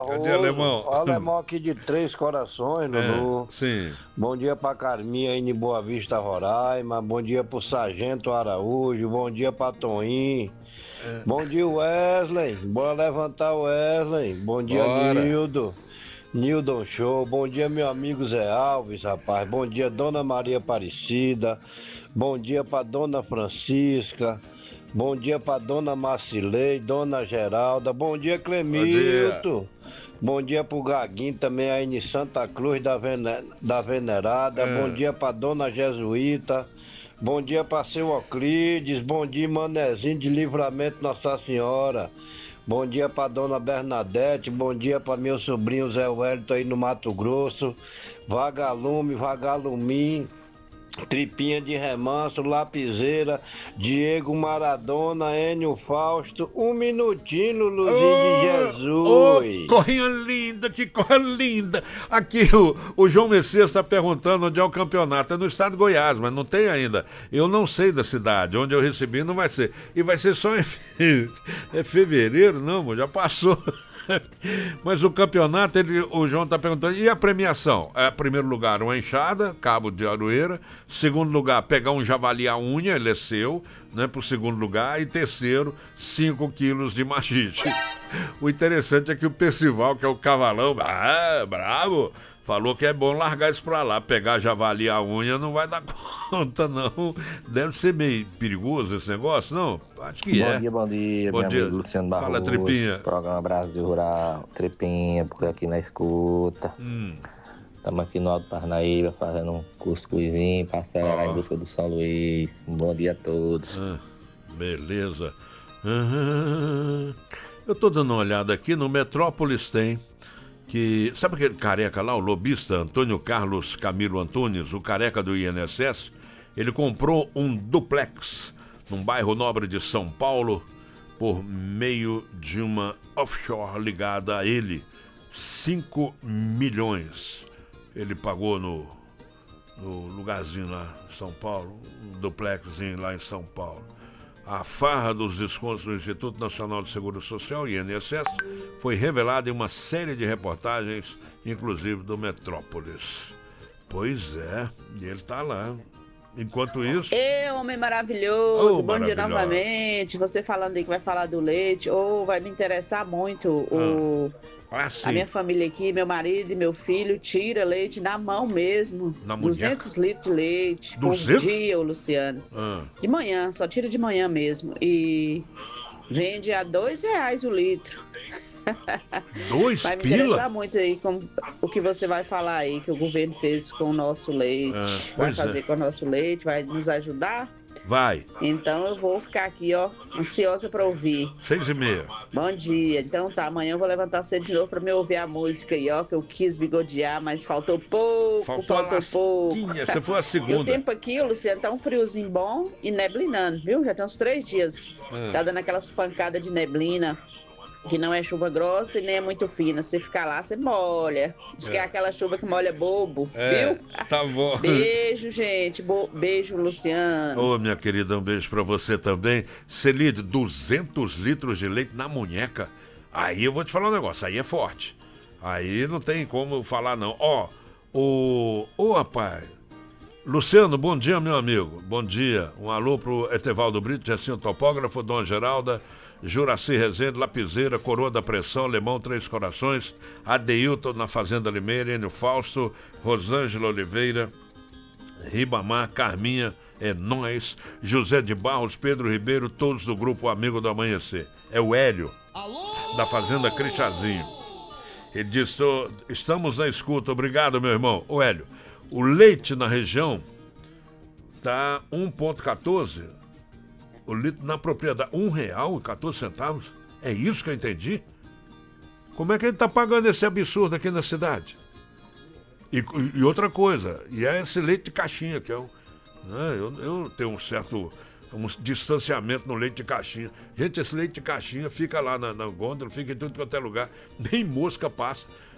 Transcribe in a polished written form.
Cadê, alemão? O alemão aqui de Três Corações, Lulu. Sim. Bom dia pra Carminha aí em Boa Vista, Roraima. Bom dia pro Sargento Araújo. Bom dia pra Toninho. Bom dia, Wesley. Bora levantar o Wesley. Bom dia, Bora. Nildon Show. Bom dia, meu amigo Zé Alves, rapaz. Bom dia, Dona Maria Aparecida. Bom dia pra Dona Francisca. Bom dia pra Dona Marcilei, Dona Geralda. Bom dia, Clemilton. Bom dia pro Gaguinho também aí em Santa Cruz da Venerada. Bom dia pra Dona Jesuíta. Bom dia pra seu Euclides. Bom dia, Manezinho de Livramento Nossa Senhora. Bom dia pra Dona Bernadette. Bom dia pra meu sobrinho Zé Wellington aí no Mato Grosso. Vagalume, Vagalumim. Tripinha de Remanso, Lapiseira, Diego Maradona, Enio Fausto, um minutinho, Luzinho de Jesus. Corrinha linda, que corra linda. Aqui o João Messias está perguntando onde é o campeonato. É no estado de Goiás, mas não tem ainda. Eu não sei da cidade. Onde eu recebi não vai ser. E vai ser só em fevereiro, não, amor, já passou. Mas o campeonato, o João está perguntando, e a premiação? Primeiro lugar, uma enxada, cabo de aroeira. Segundo lugar, pegar um javali à unha, ele é seu, né, pro segundo lugar. E terceiro, 5 quilos de machite. O interessante é que o Percival, que é o cavalão, bravo, falou que é bom largar isso pra lá. Pegar javali à unha não vai dar conta, não. Deve ser meio perigoso esse negócio, não? Acho que é. Bom dia, meu amigo Luciano Barroso. Fala, Tripinha. Programa Brasil Rural, Tripinha, por aqui na escuta. Estamos aqui no Alto Parnaíba fazendo um cuscuzinho para acelerar em busca do São Luís. Um bom dia a todos. Beleza. Eu tô dando uma olhada aqui, no Metrópolis tem que... Sabe aquele careca lá, o lobista Antônio Carlos Camilo Antunes, o careca do INSS? Ele comprou um duplex num bairro nobre de São Paulo por meio de uma offshore ligada a ele. 5 milhões. Ele pagou no lugarzinho lá em São Paulo, um duplexzinho lá em São Paulo. A farra dos descontos do Instituto Nacional de Seguro Social, INSS, foi revelada em uma série de reportagens, inclusive do Metrópolis. Pois é, e ele tá lá. Enquanto isso... Homem maravilhoso, bom dia novamente. Você falando aí que vai falar do leite, vai me interessar muito a minha família aqui, meu marido e meu filho tira leite na mão mesmo. Na 200 litros de leite 200? por dia, Luciano. De manhã, só tira de manhã mesmo. E vende a R$2 o litro. Vai me interessar muito aí o que você vai falar aí, que o governo fez com o nosso leite. Vai fazer com o nosso leite, vai nos ajudar? Vai. Então eu vou ficar aqui, ansiosa para ouvir. 6h30. Bom dia. Então tá, amanhã eu vou levantar cedo de novo para me ouvir a música aí, que eu quis bigodear, mas faltou pouco. Faltou pouco. Você foi a segunda. E o tempo aqui, Luciano, tá um friozinho bom e neblinando, viu? Já tem uns 3 dias. Tá dando aquelas pancadas de neblina. Que não é chuva grossa e nem é muito fina. Se ficar lá, você molha. Diz que é aquela chuva que molha bobo, viu? Tá bom. Beijo, gente. Beijo, Luciano. Ô, minha querida, um beijo pra você também. Celide, 200 litros de leite na munheca. Aí eu vou te falar um negócio, aí é forte. Aí não tem como falar, não. Rapaz. Luciano, bom dia, meu amigo. Bom dia. Um alô pro Etevaldo Brito, Jacinto Topógrafo, Dona Geralda, Juraci Rezende, Lapiseira, Coroa da Pressão, Alemão, Três Corações, Adeilton na Fazenda Limeira, Enio Fausto, Rosângela Oliveira, Ribamar, Carminha, é nóis, José de Barros, Pedro Ribeiro, todos do grupo Amigo do Amanhecer. É o Hélio, da Fazenda Crichazinho. Ele disse, estamos na escuta, obrigado, meu irmão. Ô Hélio, o leite na região tá 1,14 o litro na propriedade, R$1,14. É isso que eu entendi? Como é que ele tá pagando esse absurdo aqui na cidade? E outra coisa, e é esse leite de caixinha que é eu tenho um distanciamento no leite de caixinha. Gente, esse leite de caixinha fica lá na gôndola, fica em tudo quanto é lugar, nem mosca passa.